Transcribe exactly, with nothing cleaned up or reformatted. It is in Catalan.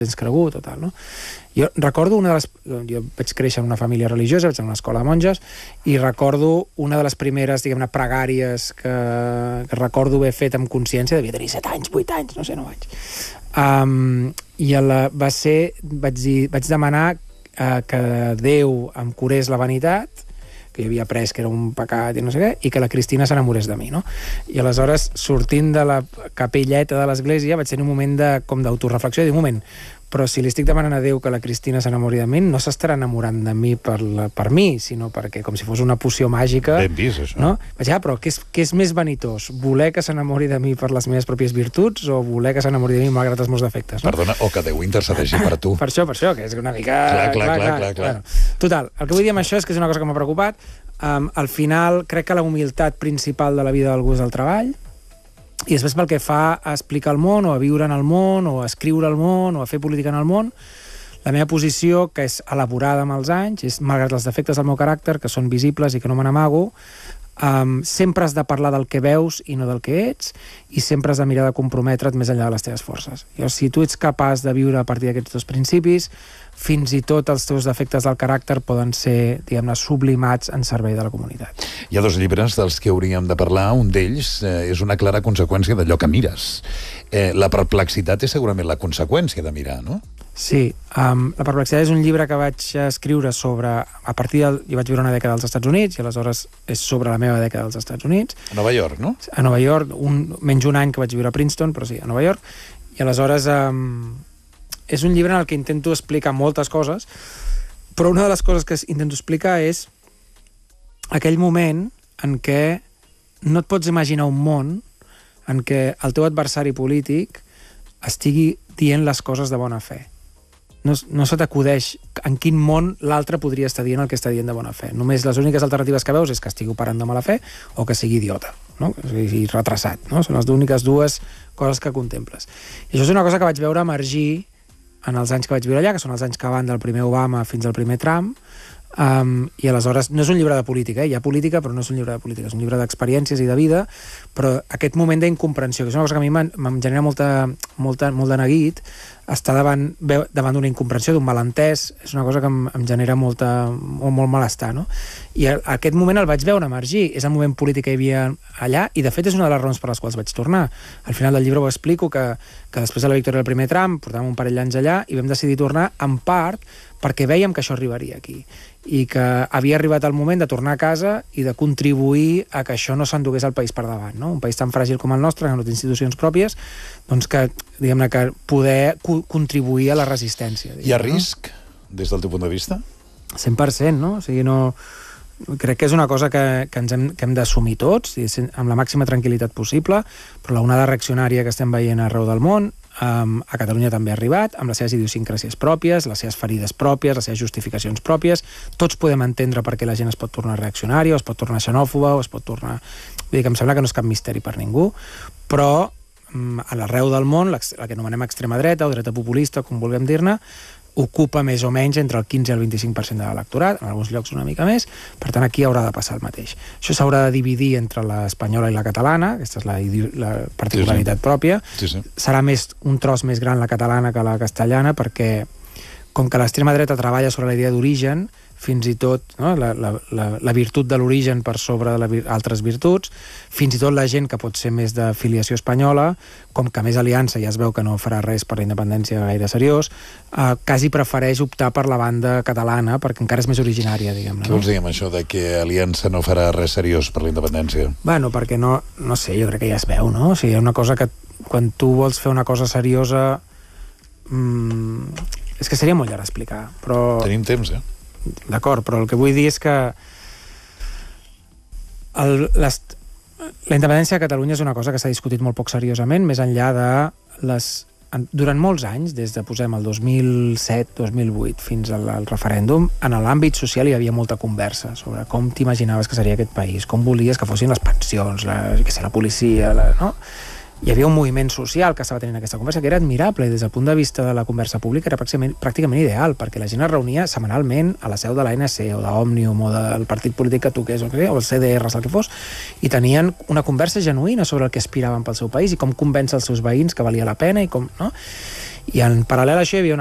tens cregut o tal, no? Jo recordo una de les... Jo vaig créixer en una família religiosa, vaig a una escola de monges, i recordo una de les primeres, diguem-ne, pregàries que, que recordo haver fet amb consciència, devia tenir set anys, vuit anys, no sé, no vaig. Um, I la, va ser... Vaig, dir, vaig demanar uh, que Déu em curés la vanitat, que jo havia après que era un pecat i no sé què, i que la Cristina s'enamorés de mi, no? I aleshores, sortint de la capelleta de l'església, vaig tenir un moment de, com d'autoreflexió, i dir, un moment, però si li estic demanant a Déu que la Cristina s'enamori de mi, no s'estarà enamorant de mi per, la, per mi, sinó perquè, com si fos una poció màgica... Ben vist, això. No? Vaig dir, ah, però què és, què és més vanitós? Voler que s'enamori de mi per les meves pròpies virtuts o voler que s'enamori de mi malgrat els meus defectes? No? Perdona, o que Déu intercedeixi per tu. Per això, per això, que és una mica... Clar, clar, clar, clar, clar, clar. Bueno, total, el que vull dir amb això és que és una cosa que m'ha preocupat. Um, al final, crec que la humilitat principal de la vida d'algú és el treball, i després pel que fa a explicar el món, o a viure en el món, o a escriure el món, o a fer política en el món, la meva posició, que és elaborada amb els anys, és, malgrat els defectes del meu caràcter, que són visibles i que no me n'amago, um, sempre has de parlar del que veus i no del que ets, i sempre has de mirar de comprometre't més enllà de les teves forces. Llavors, si tu ets capaç de viure a partir d'aquests dos principis, fins i tot els teus defectes del caràcter poden ser, diguem-ne, sublimats en servei de la comunitat. Hi ha dos llibres dels que hauríem de parlar. Un d'ells eh, és una clara conseqüència d'allò que mires. Eh, la perplexitat és segurament la conseqüència de mirar, no? Sí. Um, la perplexitat és un llibre que vaig escriure sobre... A partir del... Jo vaig viure una dècada als Estats Units, i aleshores és sobre la meva dècada als Estats Units. A Nova York, no? A Nova York, un, menys un any que vaig viure a Princeton, però sí, a Nova York. I aleshores... Um, és un llibre en el que intento explicar moltes coses, però una de les coses que intento explicar és aquell moment en què no et pots imaginar un món en què el teu adversari polític estigui dient les coses de bona fe. No, no se t'acudeix en quin món l'altre podria estar dient el que està dient de bona fe. Només les úniques alternatives que veus és que estigui operant de mala fe o que sigui idiota, no? I retrasat, no? Són les úniques dues coses que contemples. I això és una cosa que vaig veure emergir en els anys que vaig viure allà, que són els anys que van del primer Obama fins al primer Trump, um, i aleshores no és un llibre de política, eh? Hi ha política, però no és un llibre de política, és un llibre d'experiències i de vida, però aquest moment d'incomprensió, que és una cosa que a mi em genera molta, molta, molt de neguit, estar davant, davant d'una incomprensió, d'un malentès, és una cosa que em, em genera molta, molt, molt malestar, no? I a, a aquest moment el vaig veure emergir, és el moment polític que hi havia allà, i de fet és una de les raons per les quals vaig tornar. Al final del llibre ho explico, que, que després de la victòria del primer Trump, portàvem un parell d'anys allà, i vam decidir tornar, en part, perquè veiem que això arribaria aquí, i que havia arribat el moment de tornar a casa i de contribuir a que això no s'endugués el país per davant, no? Un país tan fràgil com el nostre, que no té institucions pròpies, doncs que, diguem-ne, que poder co contribuir a la resistència. Hi ha risc, des del teu punt de vista? cent per cent, no? O sigui, no... Crec que és una cosa que, que ens hem, que hem d'assumir tots, amb la màxima tranquil·litat possible, però l'onada reaccionària que estem veient arreu del món, um, a Catalunya també ha arribat, amb les seves idiosincràsies pròpies, les seves ferides pròpies, les seves justificacions pròpies. Tots podem entendre per què la gent es pot tornar reaccionària, o es pot tornar xenòfoba, o es pot tornar... Vull dir que em sembla que no és cap misteri per ningú, però um, a l'arreu del món, la que anomenem extrema dreta o dreta populista, com vulguem dir-ne, ocupa més o menys entre el quinze i el vint-i-cinc per cent de l'electorat, en alguns llocs una mica més, per tant aquí haurà de passar el mateix. Això s'haurà de dividir entre l'espanyola i la catalana, aquesta és la, la particularitat sí, sí. pròpia, sí, sí. Serà més, un tros més gran la catalana que la castellana, perquè com que l'extrema dreta treballa sobre la idea d'origen, fins i tot, no? la, la, la, la virtut de l'origen per sobre d'altres virtuts, fins i tot la gent que pot ser més de filiació espanyola, com que més aliança ja es veu que no farà res per la independència gaire seriós, eh, quasi prefereix optar per la banda catalana, perquè encara és més originària, diguem-ne. Què vols dir amb això de que Aliança no farà res seriós per la independència? Bueno, perquè no, no sé, jo crec que ja es veu, no? O sigui, hi ha una cosa que quan tu vols fer una cosa seriosa... Mmm, és que seria molt llarg explicar, però... Tenim temps, eh? D'acord, però el que vull dir és que el, les, la independència de Catalunya és una cosa que s'ha discutit molt poc seriosament, més enllà de les... Durant molts anys, des de, posem, el dos mil set dos mil vuit fins al, al referèndum, en l'àmbit social hi havia molta conversa sobre com t'imaginaves que seria aquest país, com volies que fossin les pensions, la, que sé, la policia, la, no? Hi havia un moviment social que estava tenint aquesta conversa que era admirable i des del punt de vista de la conversa pública era pràcticament, pràcticament ideal, perquè la gent es reunia setmanalment a la seu de l'A N C o d'Òmnium o del partit polític que toqués o, o el C D R, el que fos, i tenien una conversa genuïna sobre el que aspiraven pel seu país i com convèncer els seus veïns que valia la pena i com... No? I en paral·lel a això hi havia una